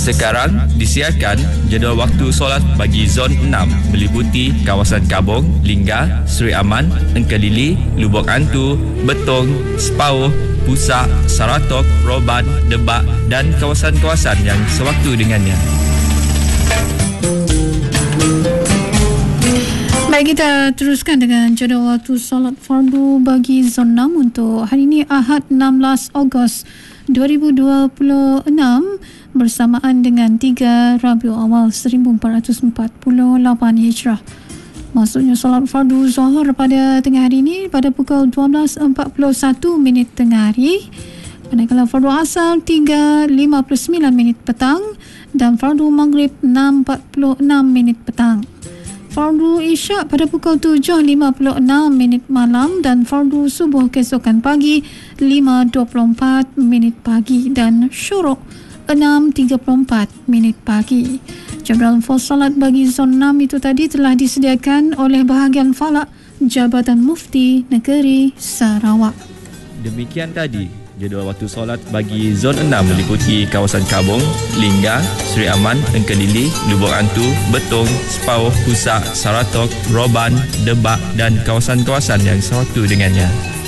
Sekarang disiarkan jadual waktu solat bagi Zon 6 meliputi kawasan Kabong, Lingga, Seri Aman, Engkelili, Lubuk Antu, Betong, Sepauh, Pusak, Saratok, Roban, Debak dan kawasan-kawasan yang sewaktu dengannya. Baik, kita teruskan dengan jadual waktu solat fardu bagi Zon 6 untuk hari ini Ahad 16 Ogos 2026 bersamaan dengan 3 Rabiul Awal 1448 Hijrah. Maksudnya solat fardu Zuhur pada tengah hari ini pada pukul 12.41 minit tengah hari. Manakala fardu Asar 3.59 minit petang dan fardu Maghrib 6.46 minit petang. Fardu Isyak pada pukul 7.56 minit malam dan fardu subuh keesokan pagi 5.24 minit pagi dan syuruk 6.34 minit pagi. Jadual solat bagi Zon 6 itu tadi telah disediakan oleh bahagian falak Jabatan Mufti Negeri Sarawak. Demikian tadi jadual waktu solat bagi Zon 6 meliputi kawasan Kabong, Lingga, Seri Aman, Engkelili, Lubuk Antu, Betong, Sepauh, Pusak, Saratok, Roban, Debak dan kawasan-kawasan yang sewaktu dengannya.